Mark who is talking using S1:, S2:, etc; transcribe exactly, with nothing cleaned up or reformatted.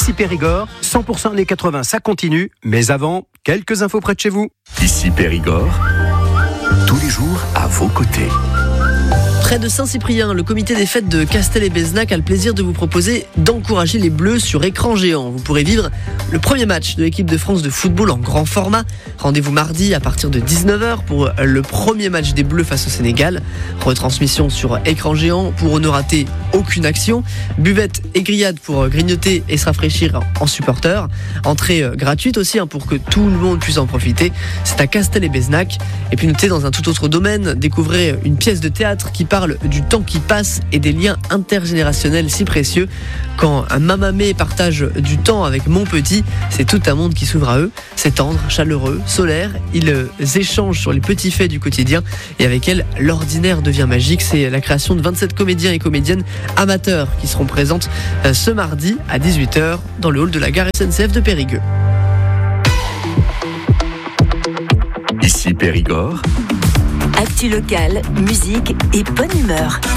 S1: Ici Périgord, cent pour cent années quatre-vingts, ça continue. Mais avant, quelques infos près de chez vous.
S2: Ici Périgord, tous les jours à vos côtés.
S3: Près de Saint-Cyprien, le comité des fêtes de Castel et Bezenac a le plaisir de vous proposer d'encourager les Bleus sur écran géant. Vous pourrez vivre le premier match de l'équipe de France de football en grand format. Rendez-vous mardi à partir de dix-neuf heures pour le premier match des Bleus face au Sénégal. Retransmission sur écran géant pour ne rater aucune action. Buvette et grillade pour grignoter et se rafraîchir en supporters. Entrée gratuite aussi hein, pour que tout le monde puisse en profiter. C'est à Castel et Bezenac. Et puis notez dans un tout autre domaine, découvrez une pièce de théâtre qui parle du temps qui passe et des liens intergénérationnels si précieux. Quand un mamamé partage du temps avec mon petit, c'est tout un monde qui s'ouvre à eux. C'est tendre, chaleureux, solaire. Ils échangent sur les petits faits du quotidien et avec elles, l'ordinaire devient magique. C'est la création de vingt-sept comédiens et comédiennes amateurs qui seront présentes ce mardi à dix-huit heures dans le hall de la gare S N C F de Périgueux.
S2: Ici Périgord.
S4: Actu locale, musique et bonne humeur.